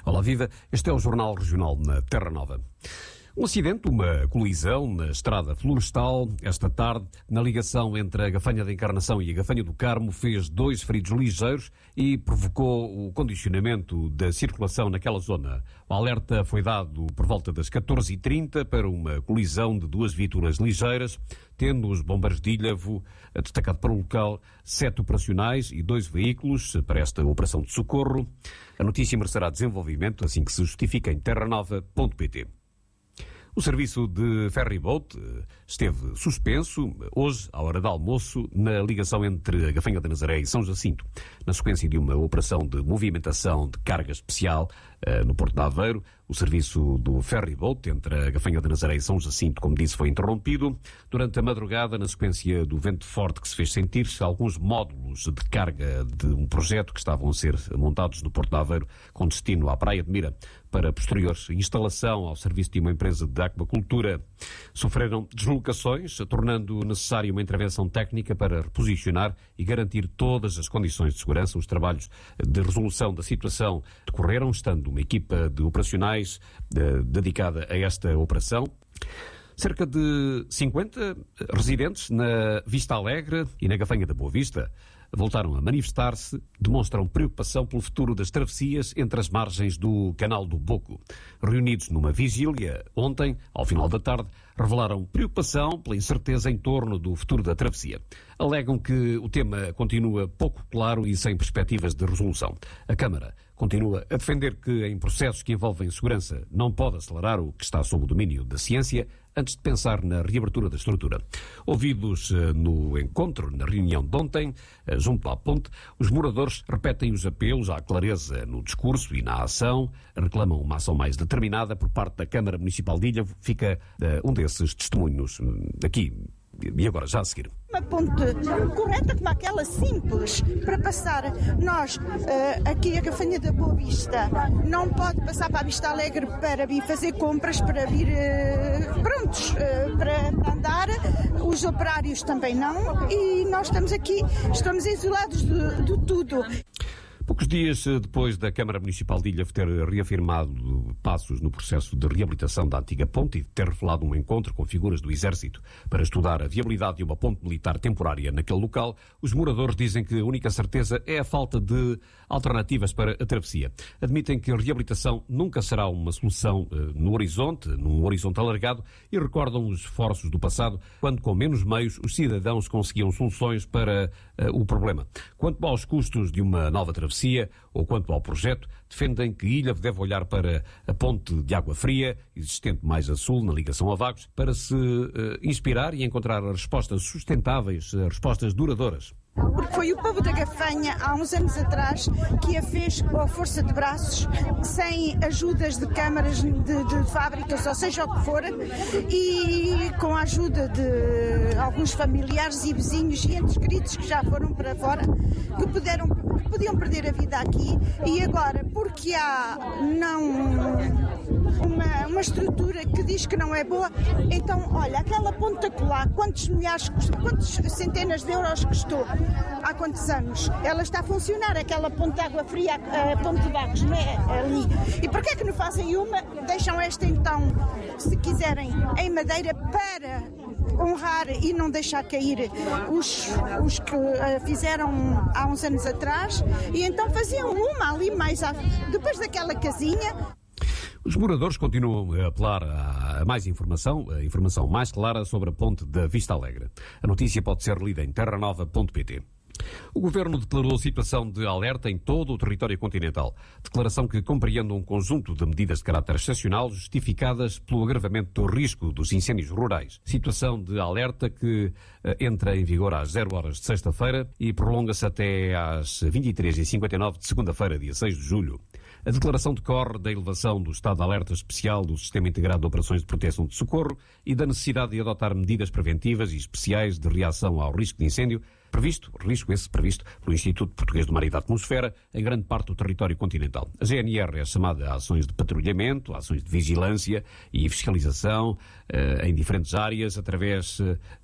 Olá, viva. Este é o Jornal Regional na Terra Nova. Um acidente, uma colisão na estrada florestal, esta tarde, na ligação entre a Gafanha da Encarnação e a Gafanha do Carmo, fez 2 feridos ligeiros e provocou o condicionamento da circulação naquela zona. O alerta foi dado por volta das 14h30 para uma colisão de 2 viaturas ligeiras, tendo os bombeiros de Ilhavo destacado para o local 7 operacionais e 2 veículos para esta operação de socorro. A notícia merecerá desenvolvimento assim que se justifica em terranova.pt. O serviço de ferryboat esteve suspenso hoje, à hora do almoço, na ligação entre a Gafanha da Nazaré e São Jacinto, na sequência de uma operação de movimentação de carga especial no Porto de Aveiro. O serviço do ferryboat entre a Gafanha da Nazaré e São Jacinto, como disse, foi interrompido. Durante a madrugada, na sequência do vento forte que se fez sentir-se, alguns módulos de carga de um projeto que estavam a ser montados no Porto de Aveiro com destino à Praia de Mira para posterior instalação ao serviço de uma empresa de aquacultura, sofreram deslocações, tornando necessária uma intervenção técnica para reposicionar e garantir todas as condições de segurança. Os trabalhos de resolução da situação decorreram, estando uma equipa de operacionais dedicada a esta operação. Cerca de 50 residentes na Vista Alegre e na Gafanha da Boa Vista voltaram a manifestar-se, demonstram preocupação pelo futuro das travessias entre as margens do Canal do Boco. Reunidos numa vigília ontem, ao final da tarde, revelaram preocupação pela incerteza em torno do futuro da travessia. Alegam que o tema continua pouco claro e sem perspectivas de resolução. A Câmara continua a defender que, em processos que envolvem segurança, não pode acelerar o que está sob o domínio da ciência antes de pensar na reabertura da estrutura. Ouvidos no encontro, na reunião de ontem, junto à ponte, os moradores repetem os apelos à clareza no discurso e na ação, reclamam uma ação mais determinada por parte da Câmara Municipal de Ilhavo. Fica um desses testemunhos aqui. E agora, já a seguir. Uma ponte correta como aquela simples para passar. Nós, aqui a Gafanha da Boa Vista, não pode passar para a Vista Alegre para vir fazer compras, para vir prontos para andar. Os operários também não. E nós estamos aqui, estamos isolados de tudo. Poucos dias depois da Câmara Municipal de Ilhavo ter reafirmado passos no processo de reabilitação da antiga ponte e de ter revelado um encontro com figuras do Exército para estudar a viabilidade de uma ponte militar temporária naquele local, os moradores dizem que a única certeza é a falta de alternativas para a travessia. Admitem que a reabilitação nunca será uma solução num horizonte alargado, e recordam os esforços do passado, quando com menos meios os cidadãos conseguiam soluções para o problema. Quanto aos custos de uma nova travessia, ou quanto ao projeto, defendem que Ilhavo deve olhar para a ponte de água fria, existente mais a sul, na ligação a Vagos, para se inspirar e encontrar respostas sustentáveis, respostas duradouras. Porque foi o povo da Gafanha, há uns anos atrás, que a fez com a força de braços, sem ajudas de câmaras de fábricas, ou seja o que for, e com a ajuda de alguns familiares e vizinhos e entes queridos que já foram para fora, que podiam perder a vida aqui, e agora, porque há uma estrutura que diz que não é boa, então, olha, aquela ponta colar, quantos centenas de euros custou? Há quantos anos? Ela está a funcionar, aquela ponte de água fria, a ponte de Vagos, não é? Ali. E porquê é que não fazem uma? Deixam esta então, se quiserem, em madeira para honrar e não deixar cair os que fizeram há uns anos atrás, e então faziam uma ali mais depois daquela casinha. Os moradores continuam a apelar a mais informação, a informação mais clara sobre a ponte da Vista Alegre. A notícia pode ser lida em terranova.pt. O Governo declarou situação de alerta em todo o território continental. Declaração que compreende um conjunto de medidas de caráter excepcional justificadas pelo agravamento do risco dos incêndios rurais. Situação de alerta que entra em vigor às 0 horas de sexta-feira e prolonga-se até às 23h59 de segunda-feira, dia 6 de julho. A declaração decorre da elevação do estado de alerta especial do Sistema Integrado de Operações de Proteção de Socorro e da necessidade de adotar medidas preventivas e especiais de reação ao risco de incêndio, Risco esse previsto pelo Instituto Português do Mar e da Atmosfera em grande parte do território continental. A GNR é chamada a ações de patrulhamento, a ações de vigilância e fiscalização em diferentes áreas, através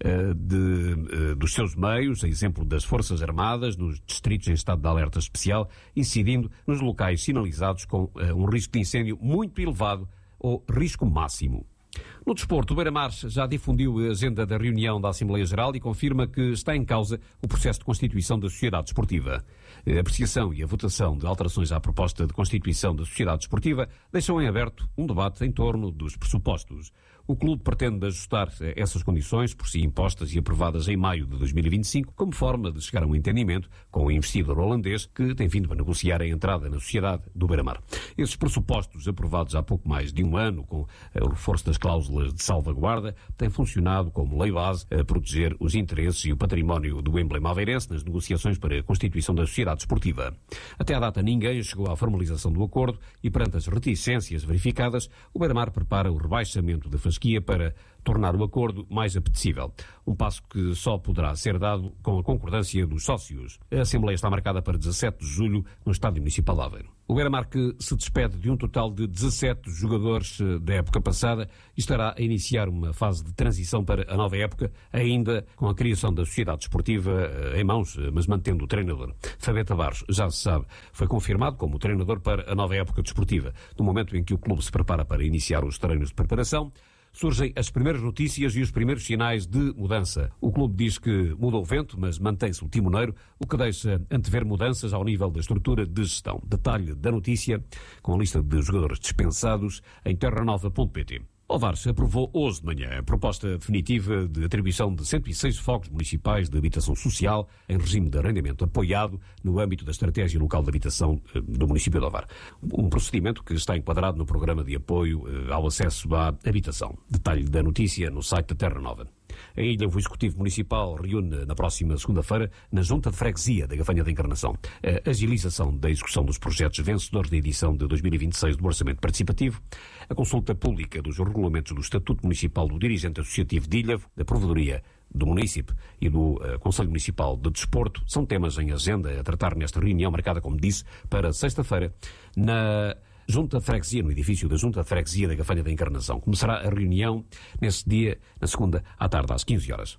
dos seus meios, a exemplo das Forças Armadas, nos distritos em estado de alerta especial, incidindo nos locais sinalizados com um risco de incêndio muito elevado ou risco máximo. No desporto, o Beira-Mar já difundiu a agenda da reunião da Assembleia Geral e confirma que está em causa o processo de constituição da Sociedade Desportiva. A apreciação e a votação de alterações à proposta de constituição da Sociedade Desportiva deixam em aberto um debate em torno dos pressupostos. O clube pretende ajustar essas condições, por si impostas e aprovadas em maio de 2025, como forma de chegar a um entendimento com o investidor holandês que tem vindo a negociar a entrada na sociedade do Beira-Mar. Esses pressupostos, aprovados há pouco mais de um ano, com o reforço das cláusulas de salvaguarda, têm funcionado como lei base a proteger os interesses e o património do emblema aveirense nas negociações para a constituição da sociedade desportiva. Até à data, ninguém chegou à formalização do acordo e, perante as reticências verificadas, o Beira-Mar prepara o rebaixamento da fasquia para tornar o acordo mais apetecível. Um passo que só poderá ser dado com a concordância dos sócios. A Assembleia está marcada para 17 de julho no Estádio Municipal de Aveiro. O Beira-Mar, que se despede de um total de 17 jogadores da época passada, estará a iniciar uma fase de transição para a nova época, ainda com a criação da Sociedade Desportiva em mãos, mas mantendo o treinador. Fabio Tavares, já se sabe, foi confirmado como treinador para a nova época desportiva. No momento em que o clube se prepara para iniciar os treinos de preparação, surgem as primeiras notícias e os primeiros sinais de mudança. O clube diz que mudou o vento, mas mantém-se o timoneiro, o que deixa antever mudanças ao nível da estrutura de gestão. Detalhe da notícia, com a lista de jogadores dispensados em terranova.pt. Ovares aprovou hoje de manhã a proposta definitiva de atribuição de 106 fogos municipais de habitação social em regime de arrendamento apoiado no âmbito da Estratégia Local de Habitação do município de Ovar. Um procedimento que está enquadrado no programa de apoio ao acesso à habitação. Detalhe da notícia no site da Terra Nova. Em Ilha, o Executivo Municipal reúne na próxima segunda-feira na Junta de Freguesia da Gafanha da Encarnação a agilização da execução dos projetos vencedores da edição de 2026 do Orçamento Participativo, a consulta pública dos regulamentos do Estatuto Municipal do Dirigente Associativo de Ilha, da Provedoria do Município e do Conselho Municipal de Desporto são temas em agenda a tratar nesta reunião marcada, como disse, para sexta-feira na Junta de Freguesia, no edifício da Junta de Freguesia da Gafanha da Encarnação. Começará a reunião nesse dia, na segunda, à tarde, às 15 horas.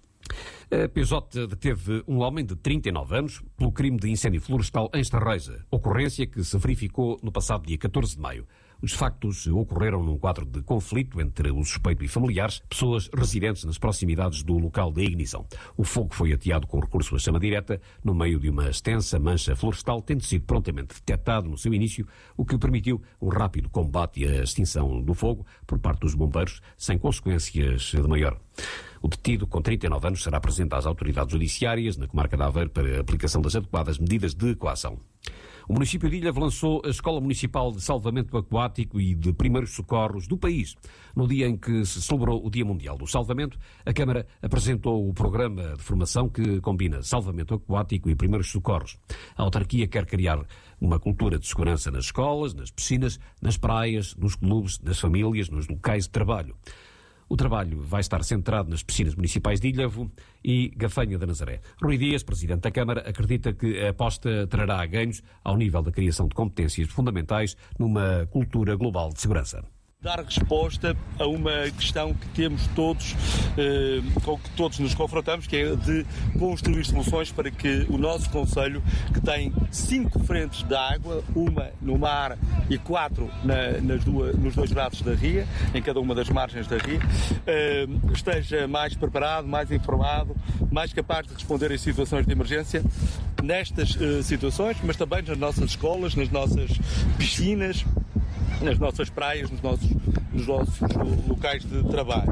A PJ deteve um homem de 39 anos pelo crime de incêndio florestal em Estarreja, ocorrência que se verificou no passado dia 14 de maio. Os factos ocorreram num quadro de conflito entre o suspeito e familiares, pessoas residentes nas proximidades do local da ignição. O fogo foi ateado com recurso à chama direta no meio de uma extensa mancha florestal, tendo sido prontamente detectado no seu início, o que permitiu um rápido combate e a extinção do fogo por parte dos bombeiros, sem consequências de maior. O detido, com 39 anos, será apresentado às autoridades judiciárias na comarca de Aveiro para a aplicação das adequadas medidas de coação. O município de Ilha lançou a Escola Municipal de Salvamento Aquático e de Primeiros Socorros do país. No dia em que se celebrou o Dia Mundial do Salvamento, a Câmara apresentou o programa de formação que combina salvamento aquático e primeiros socorros. A autarquia quer criar uma cultura de segurança nas escolas, nas piscinas, nas praias, nos clubes, nas famílias, nos locais de trabalho. O trabalho vai estar centrado nas piscinas municipais de Ilhavo e Gafanha da Nazaré. Rui Dias, presidente da Câmara, acredita que a aposta trará ganhos ao nível da criação de competências fundamentais numa cultura global de segurança. Dar resposta a uma questão que temos todos, com que todos nos confrontamos, que é de construir soluções para que o nosso concelho, que tem 5 frentes de água, uma no mar e 4 nos dois braços da ria, em cada uma das margens da ria, esteja mais preparado, mais informado, mais capaz de responder em situações de emergência, nestas situações, mas também nas nossas escolas, nas nossas piscinas, nas nossas praias, nos nossos locais de trabalho.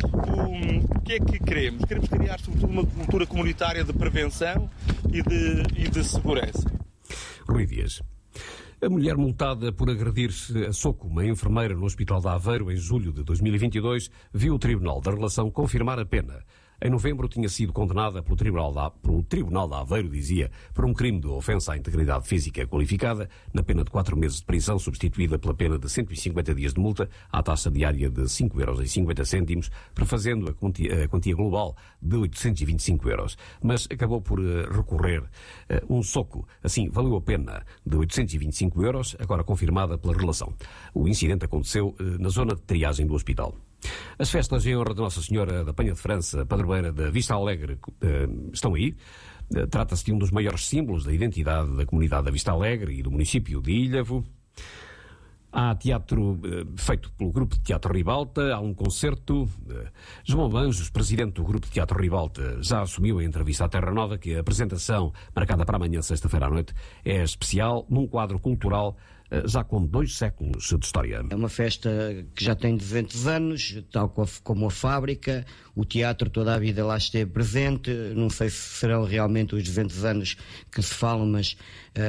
O que é que queremos? Queremos criar, sobretudo, uma cultura comunitária de prevenção e de segurança. Rui Dias. A mulher multada por agredir-se a soco uma enfermeira no Hospital de Aveiro em julho de 2022 viu o Tribunal da Relação confirmar a pena. Em novembro tinha sido condenada pelo Tribunal de Aveiro, dizia, por um crime de ofensa à integridade física qualificada, na pena de 4 meses de prisão, substituída pela pena de 150 dias de multa, à taxa diária de 5,50€, prefazendo a quantia global de 825 euros. Mas acabou por recorrer um soco. Assim, valeu a pena de 825 euros, agora confirmada pela relação. O incidente aconteceu na zona de triagem do hospital. As festas em honra de Nossa Senhora da Penha de França, padroeira da Vista Alegre, estão aí. Trata-se de um dos maiores símbolos da identidade da comunidade da Vista Alegre e do município de Ilhavo. Há teatro feito pelo Grupo de Teatro Ribalta, há um concerto. João Banjos, presidente do Grupo de Teatro Ribalta, já assumiu em entrevista à Terra Nova que a apresentação, marcada para amanhã, sexta-feira à noite, é especial, num quadro cultural já com 2 séculos de história. É uma festa que já tem 200 anos, tal como a fábrica. O teatro toda a vida lá esteve presente. Não sei se serão realmente os 200 anos que se falam, mas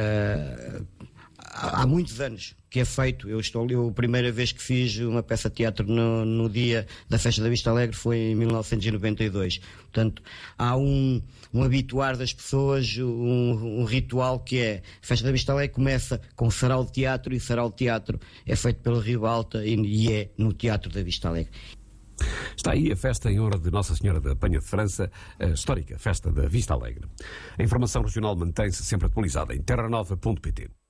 há muitos anos que é feito. Eu a primeira vez que fiz uma peça de teatro no dia da Festa da Vista Alegre foi em 1992. Portanto, há um habituar das pessoas, um ritual que é a Festa da Vista Alegre começa com sarau de teatro, e sarau de teatro é feito pela Ribalta e é no Teatro da Vista Alegre. Está aí a festa em honra de Nossa Senhora da Penha de França, a histórica Festa da Vista Alegre. A informação regional mantém-se sempre atualizada em terranova.pt.